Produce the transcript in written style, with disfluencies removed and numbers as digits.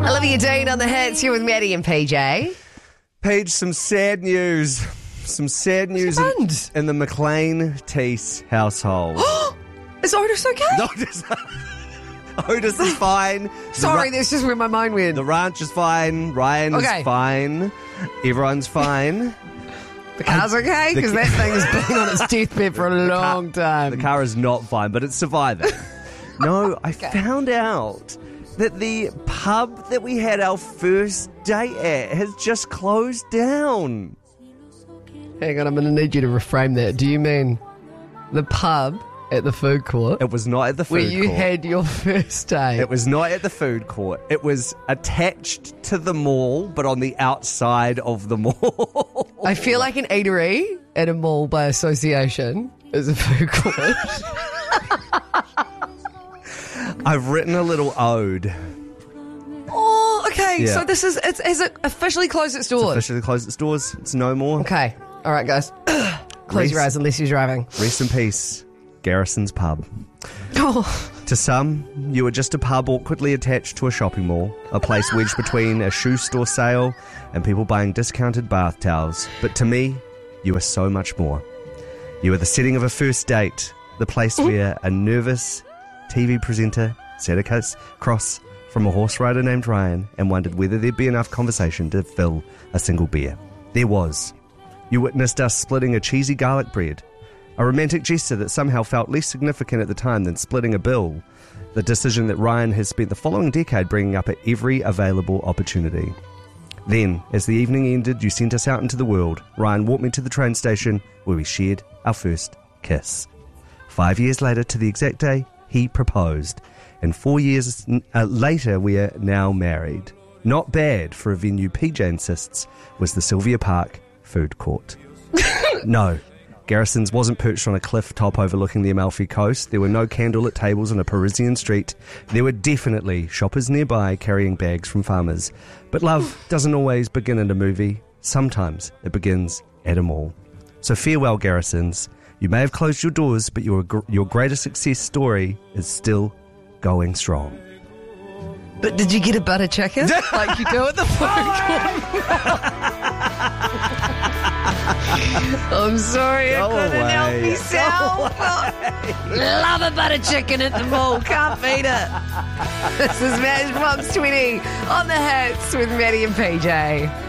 Olivia Dean on the hits here with Maddie and PJ. Paige, some sad news. Some sad news in the McLean Teese household. Is Otis okay? Otis is fine. Sorry, that's just where my mind went. The ranch is fine. Ryan is fine. Everyone's fine. The car's okay? Because that thing has been on its deathbed for a long time. The car is not fine, but it's surviving. No, I found out that the pub that we had our first date at has just closed down. Hang on, I'm going to need you to reframe that. Do you mean the pub at the food court? It was not at the food court. Where you had your first date? It was not at the food court. It was attached to the mall, but on the outside of the mall. I feel like an eatery at a mall by association is a food court. I've written a little ode. Oh, okay. Yeah. So this is, has it officially closed its doors? It's officially closed its doors. It's no more. Okay. All right, guys. Close your eyes unless you're driving. Rest in peace, Garrison's Pub. Oh. To some, you were just a pub awkwardly attached to a shopping mall, a place wedged between a shoe store sale and people buying discounted bath towels. But to me, you were so much more. You were the setting of a first date, the place where a nervous TV presenter sat across from a horse rider named Ryan and wondered whether there'd be enough conversation to fill a single beer. There was. You witnessed us splitting a cheesy garlic bread, a romantic gesture that somehow felt less significant at the time than splitting a bill, the decision that Ryan has spent the following decade bringing up at every available opportunity. Then, as the evening ended, you sent us out into the world. Ryan walked me to the train station where we shared our first kiss. 5 years later, to the exact day, he proposed. And 4 years later, we are now married. Not bad for a venue PJ insists was the Sylvia Park food court. No, Garrison's wasn't perched on a cliff top overlooking the Amalfi Coast. There were no candlelit tables on a Parisian street. There were definitely shoppers nearby carrying bags from farmers. But love doesn't always begin in a movie. Sometimes it begins at a mall. So farewell, Garrisons. You may have closed your doors, but your greatest success story is still going strong. But did you get a butter chicken like you do at the food court? I'm sorry, I couldn't help myself. Love a butter chicken at the mall. Can't beat it. This is Matchbox 20 on the hits with Maddie and PJ.